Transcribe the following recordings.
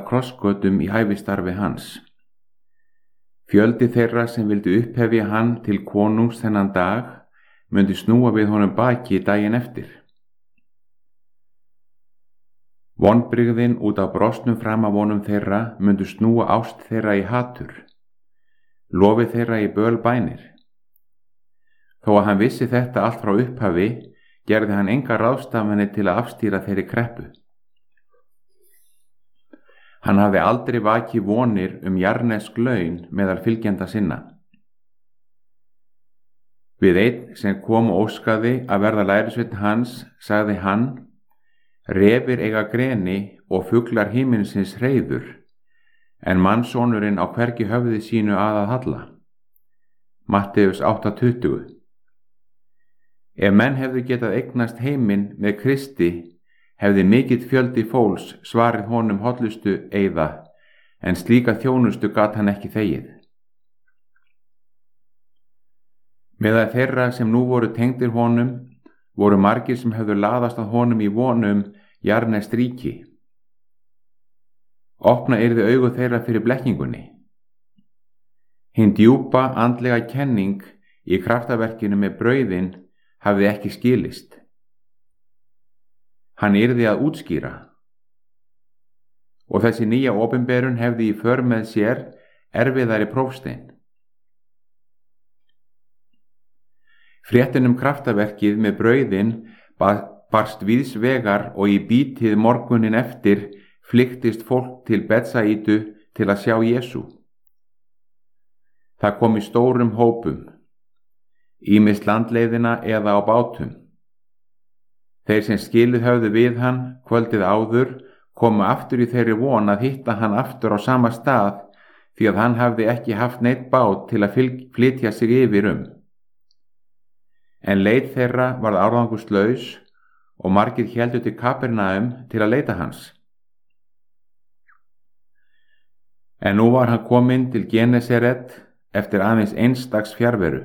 krossgötum í hæfistarfi hans. Fjöldi þeirra sem vildu upphefja hann til konungs þennan dag myndi snúa við honum baki daginn eftir. Vonbrigðin út af brostnum framavonum þeirra myndu snúa ást þeirra í hatur, lofi þeirra í bölbænir. Þó að hann vissi þetta allt frá upphafi, gerði hann engar ráðstafanir til að afstýra þeirri kreppu. Hann hafði aldrei vakið vonir jarnesk laun meðal fylgjenda sinna. Við einn sem kom og óskaði að verða lærisveinn hans, sagði hann: refir eiga greni og fuglar himinsins hreiður, en mannssonurinn á hvergi höfði sínu að halla. Matteus 8:20. Ef menn hefðu getað eignast heiminn með Kristi, hefði mikill fjöldi fólks svarið honum hollustu eyða, en slíka þjónustu gat hann ekki þegið. Meðal þeirra sem nú voru tengdir honum, voru margir sem hefðu laðast að honum í vonum jarneskt ríki. Opna yrði augu þeirra fyrir blekkingunni. Hin djúpa andlega kenning í kraftaverkinu með brauðin hafði ekki skilist. Hann yrði að útskýra. Og þessi nýja opinberun hefði í för með sér erfiðari prófstein. Fréttin kraftaverkið með brauðin barst víðs vegar og í bítið morgunin eftir flyktist fólk til Betsaidu til að sjá Jesú. Það kom í stórum hópum, ýmist landleiðina eða á bátum. Þeir sem skilið höfðu við hann kvöldið áður komu aftur í þeirri von að hitta hann aftur á sama stað, því að hann hafði ekki haft neitt bát til að flytja sig yfir En leit þeirra varð árangurslaus og margir héldu til Kapernaum til að leita hans. En nú var hann kominn til Genesaret eftir aðeins eins dags fjarveru.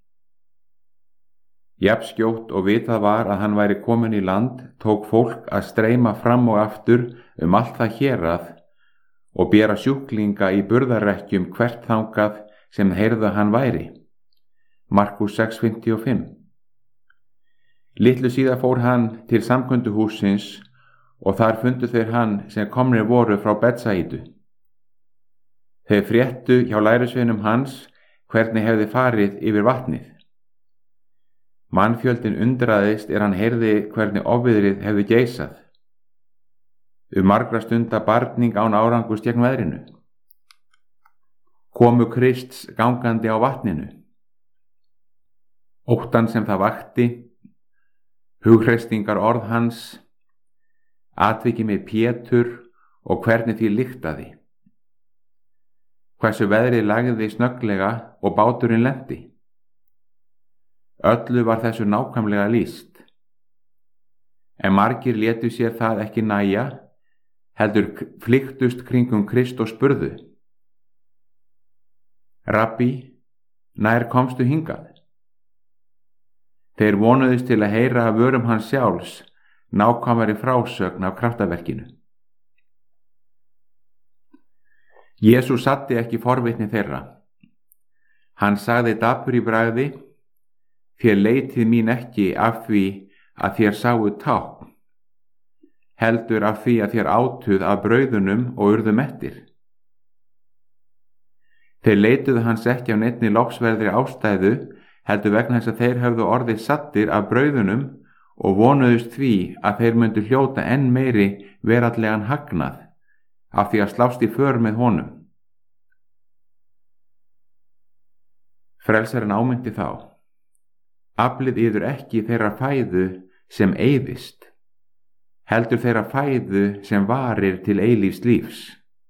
Jafnskjótt og vitað var að hann væri kominn í land, tók fólk að streyma fram og aftur allt það hérað og bera sjúklinga í burðarrekkjum hvert þangað sem heyrðu hann væri. Markús 6:55. Litlu síðar fór hann til samkunduhússins og þar fundu þeir hann sem komnir voru frá Betsaidu. Þeir fréttu hjá lærisveinum hans hvernig hefði farið yfir vatnið. Mannfjöldin undraðist hann heyrði hvernig ofviðrið hefði geisað. Margra stunda barning án árangurs gegn veðrinu. Komu Krists gangandi á vatninu. Óttan sem það vakti, hughreysingar orð hans, atviki með Pétur og hvernig því lyktaði. Hversu veðrið lagði snögglega og báturinn lenti. Öllu var þessu nákvæmlega lýst. En margir létu sér það ekki nægja, heldur flyktust kringum Krist og spurðu: Rabbi, nær komstu hingað? Þeir vonuðust til að heyra af vörum hans sjálfs nákvæmari frásögn af kraftaverkinu. Jesús satti ekki forvitni þeirra. Hann sagði dapur í bragði: Þér leitið mín ekki af því að þér sáu tákn, heldur af því að þér átuð af brauðunum og urðu mettir. Þeir leituðu hans ekki af neinni lofsverðri ástæðu, heldur vegna þess að þeir höfðu orðið sattir af brauðunum og vonuðust því að þeir myndu hljóta enn meiri veraldlegan hagnað af því að slást í för með honum. Frelsarinn áminnti þá: Aflið yður ekki þeirra fæðu sem eyðist, heldur þeirra fæðu sem varir til eilífs lífs.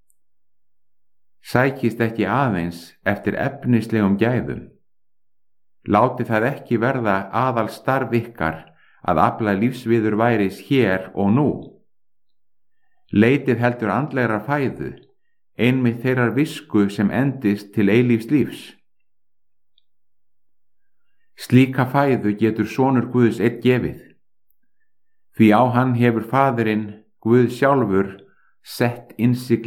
Sækist ekki aðeins eftir efnislegum gæðum. Láti það ekki verða aðal starf ykkar að afla lífsviður væris hér og nú. Leitið heldur andlegra fæðu, einmitt þeirrar visku sem endist til eilífs lífs. Slíka fæðu getur sonur Guðs einn gefið, því á hann hefur Faðirinn, Guð sjálfur, sett innsigli